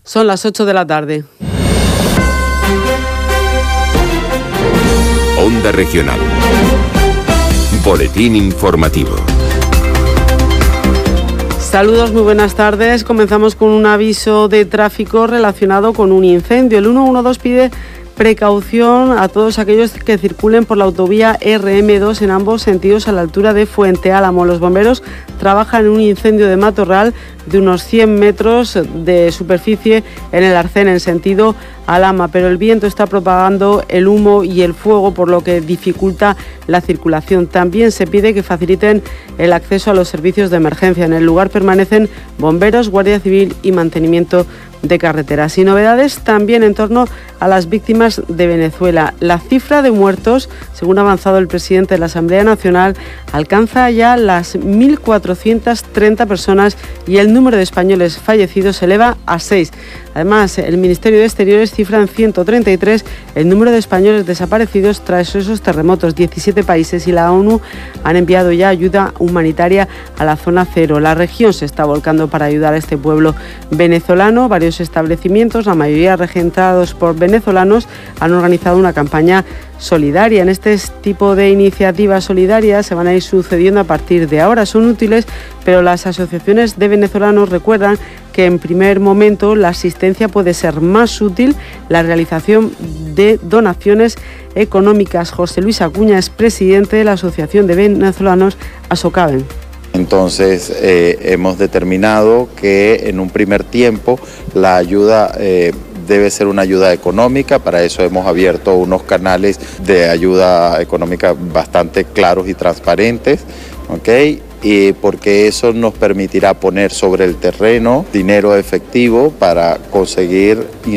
Son las 8 de la tarde. Onda Regional. Boletín informativo. Saludos, muy buenas tardes. Comenzamos con un aviso de tráfico relacionado con un incendio. El 112 pide precaución a todos aquellos que circulen por la autovía RM2 en ambos sentidos a la altura de Fuente Álamo. Los bomberos trabajan en un incendio de matorral de unos 100 metros de superficie en el Arcén en sentido Alhama, pero el viento está propagando el humo y el fuego, por lo que dificulta la circulación. También se pide que faciliten el acceso a los servicios de emergencia. En el lugar permanecen bomberos, Guardia Civil y mantenimiento de carreteras. Y novedades también en torno a las víctimas de Venezuela. La cifra de muertos, según ha avanzado el presidente de la Asamblea Nacional, alcanza ya las 1.430 personas y el número de españoles fallecidos se eleva a 6. Además, el Ministerio de Exteriores cifra en 133 el número de españoles desaparecidos tras esos terremotos. 17 países y la ONU han enviado ya ayuda humanitaria a la zona cero. La región se está volcando para ayudar a este pueblo venezolano. Varios establecimientos, la mayoría regentados por venezolanos, han organizado una campaña solidaria. En este tipo de iniciativas solidarias se van a ir sucediendo a partir de ahora. Son útiles, pero las asociaciones de venezolanos recuerdan que en primer momento la asistencia puede ser más útil la realización de donaciones económicas. José Luis Acuña es presidente de la Asociación de Venezolanos ASOCAVEN. Entonces hemos determinado que en un primer tiempo la ayuda debe ser una ayuda económica. Para eso hemos abierto unos canales de ayuda económica bastante claros y transparentes, ¿ok? Y porque eso nos permitirá poner sobre el terreno dinero efectivo para conseguir